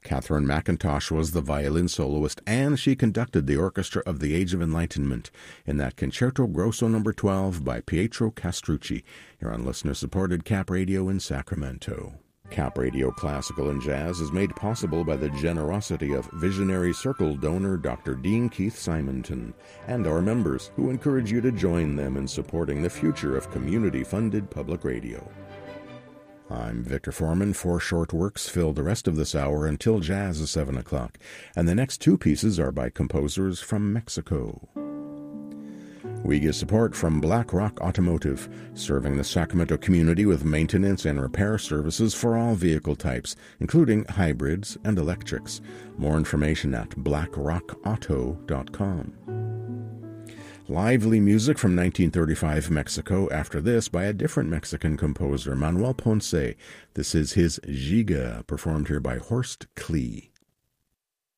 Catherine McIntosh was the violin soloist, and she conducted the orchestra of the Age of Enlightenment in that Concerto Grosso No. 12 by Pietro Castrucci, here on listener-supported Cap Radio in Sacramento. Cap Radio Classical and Jazz is made possible by the generosity of Visionary Circle donor Dr. Dean Keith Simonton and our members, who encourage you to join them in supporting the future of community-funded public radio. I'm Victor Foreman. 4 short works fill the rest of this hour until jazz is 7 o'clock, and the next 2 pieces are by composers from Mexico. We get support from Black Rock Automotive, serving the Sacramento community with maintenance and repair services for all vehicle types, including hybrids and electrics. More information at blackrockauto.com. Lively music from 1935 Mexico, after this by a different Mexican composer, Manuel Ponce. This is his Giga, performed here by Horst Klee.